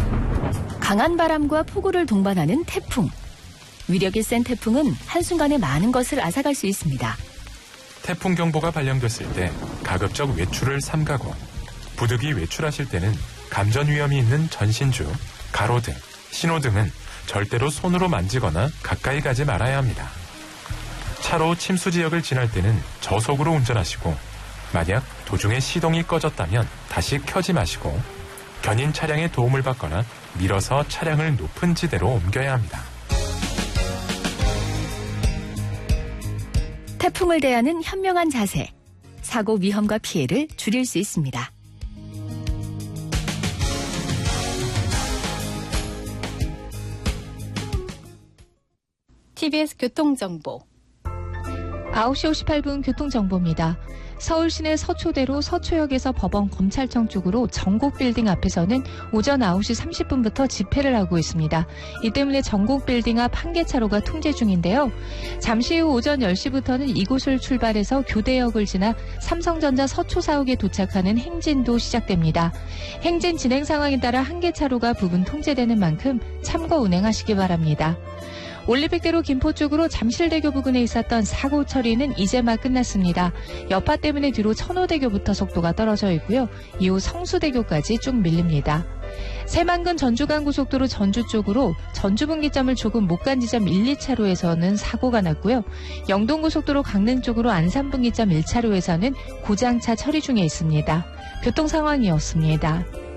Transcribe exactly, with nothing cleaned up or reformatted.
강한 바람과 폭우를 동반하는 태풍. 위력이 센 태풍은 한순간에 많은 것을 앗아갈 수 있습니다. 태풍 경보가 발령됐을 때 가급적 외출을 삼가고, 부득이 외출하실 때는 감전 위험이 있는 전신주, 가로등, 신호등은 절대로 손으로 만지거나 가까이 가지 말아야 합니다. 차로 침수 지역을 지날 때는 저속으로 운전하시고, 만약 도중에 시동이 꺼졌다면 다시 켜지 마시고, 견인 차량의 도움을 받거나 밀어서 차량을 높은 지대로 옮겨야 합니다. 태풍을 대하는 현명한 자세, 사고 위험과 피해를 줄일 수 있습니다. 티비에스 교통정보. 아홉 시 오십팔 분 교통정보입니다. 서울 시내 서초대로 서초역에서 법원 검찰청 쪽으로 정곡빌딩 앞에서는 오전 아홉 시 삼십 분부터 집회를 하고 있습니다. 이 때문에 정곡빌딩 앞 한 개 차로가 통제 중인데요. 잠시 후 오전 열 시부터는 이곳을 출발해서 교대역을 지나 삼성전자 서초사옥에 도착하는 행진도 시작됩니다. 행진 진행 상황에 따라 한 개 차로가 부분 통제되는 만큼 참고 운행하시기 바랍니다. 올림픽대로 김포 쪽으로 잠실대교 부근에 있었던 사고 처리는 이제 막 끝났습니다. 여파 때문에 뒤로 천호대교부터 속도가 떨어져 있고요. 이후 성수대교까지 쭉 밀립니다. 새만금 전주간고속도로 전주 쪽으로 전주분기점을 조금 못 간 지점 일, 이 차로에서는 사고가 났고요. 영동고속도로 강릉 쪽으로 안산분기점 일 차로에서는 고장차 처리 중에 있습니다. 교통 상황이었습니다.